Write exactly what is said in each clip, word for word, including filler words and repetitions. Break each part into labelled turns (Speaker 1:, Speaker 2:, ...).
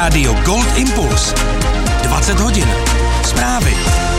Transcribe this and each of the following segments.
Speaker 1: Rádio Gold Impuls. dvacet hodin. Zprávy.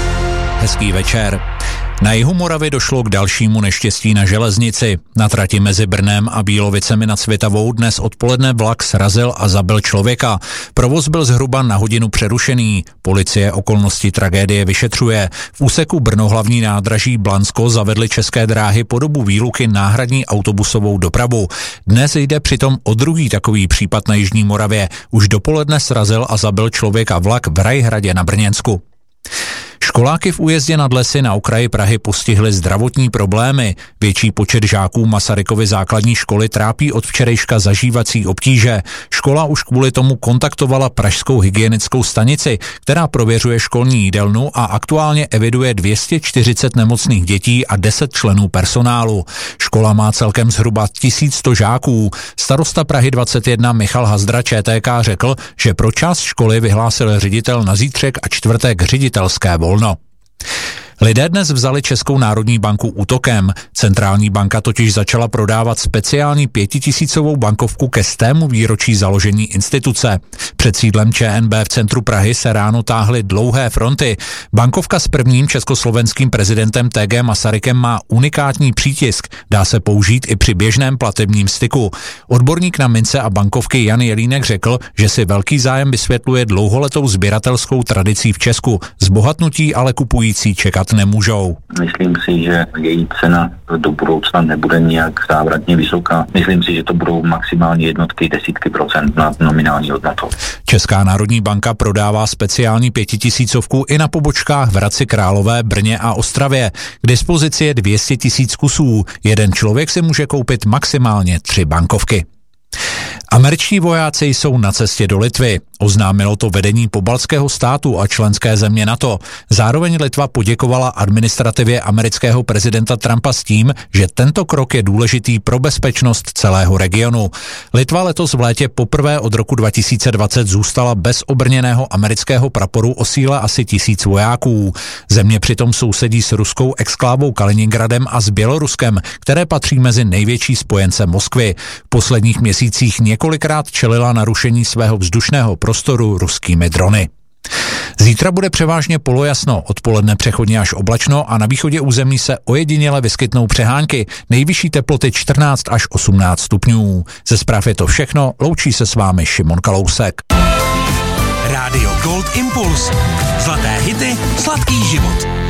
Speaker 2: Hezký večer. Na jihu Moravy došlo k dalšímu neštěstí na železnici. Na trati mezi Brnem a Bílovicemi nad Svitavou dnes odpoledne vlak srazil a zabil člověka. Provoz byl zhruba na hodinu přerušený. Policie okolnosti tragédie vyšetřuje. V úseku Brno hlavní nádraží Blansko zavedly České dráhy po dobu výluky náhradní autobusovou dopravu. Dnes jde přitom o druhý takový případ na jižní Moravě. Už dopoledne srazil a zabil člověka vlak v Rajhradě na Brněnsku. Školáky v Újezdě nad Lesy na okraji Prahy postihly zdravotní problémy. Větší počet žáků Masarykovy základní školy trápí od včerejška zažívací obtíže. Škola už kvůli tomu kontaktovala pražskou hygienickou stanici, která prověřuje školní jídelnu a aktuálně eviduje dvě stě čtyřicet nemocných dětí a deset členů personálu. Škola má celkem zhruba tisíc sto žáků. Starosta Prahy dvacet jedna Michal Hazdra Č T K řekl, že pro část školy vyhlásil ředitel na zítřek a čtvrtek ředitelské volno. Lidé dnes vzali Českou národní banku útokem. Centrální banka totiž začala prodávat speciální pětitisícovou bankovku ke stému výročí založení instituce. Před sídlem Č N B v centru Prahy se ráno táhly dlouhé fronty. Bankovka s prvním československým prezidentem T G Masarykem má unikátní přítisk. Dá se použít i při běžném platebním styku. Odborník na mince a bankovky Jan Jelínek řekl, že si velký zájem vysvětluje dlouholetou sběratelskou tradicí v Česku. Zbohatnutí ale kupující čekat nemůžou.
Speaker 3: Myslím si, že její cena do budoucna nebude nějak závratně vysoká. Myslím si, že to budou maximálně jednotky, desítky procent nad nominální hodnotou.
Speaker 2: Česká národní banka prodává speciální pětitisícovku i na pobočkách v Hradci Králové, Brně a Ostravě. K dispozici je dvě stě tisíc kusů. Jeden člověk si může koupit maximálně tři bankovky. Američtí vojáci jsou na cestě do Litvy. Oznámilo to vedení pobaltského státu a členské země NATO. Zároveň Litva poděkovala administrativě amerického prezidenta Trumpa s tím, že tento krok je důležitý pro bezpečnost celého regionu. Litva letos v létě poprvé od roku dva tisíce dvacet zůstala bez obrněného amerického praporu o síle asi tisíc vojáků. Země přitom sousedí s ruskou exklávou Kaliningradem a s Běloruskem, které patří mezi největší spojence Moskvy. V posledních měsících několikrát čelila narušení svého vzdušného prostoru ruskými drony. Zítra bude převážně polojasno, odpoledne přechodně až oblačno a na východě území se ojediněle vyskytnou přehánky, nejvyšší teploty čtrnáct až osmnáct stupňů. Ze zpráv je to všechno, loučí se s vámi Šimon Kalousek.
Speaker 1: Rádio Gold Impuls. Zlaté hity, sladký život.